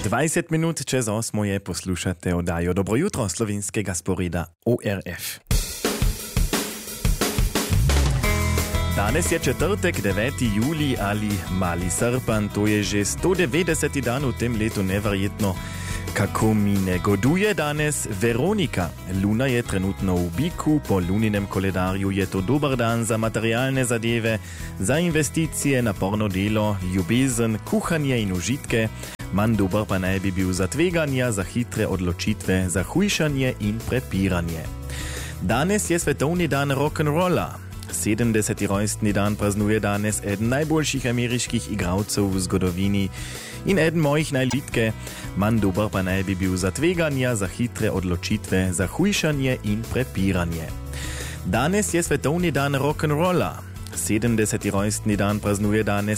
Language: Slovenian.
20 minut čez 8 je poslušate oddajo Dobro jutro slovenskega sporeda ORF. Danes je četrtek, 9. juli ali mali srpan, to je že 190. dan v tem letu, neverjetno. Kako mi negoduje danes Veronika. Luna je trenutno v biku, po luninem koledarju je to dober dan za materialne zadeve, za investicije, naporno delo, ljubezen, kuhanje in užitke. Manj dober pa naj bi bil za tveganja, za hitre odločitve, za hujšanje in prepiranje. Danes je svetovni dan rock'n'rolla. 70. rojstni dan praznuje danes eden najboljših ameriških igralcev v zgodovini in eden mojih najljubših. Manj dober pa naj bi bil za tveganja, za hitre odločitve, za hujšanje in prepiranje. Danes je svetovni dan rock'n'rolla. 70. rojstni dan praznuje danes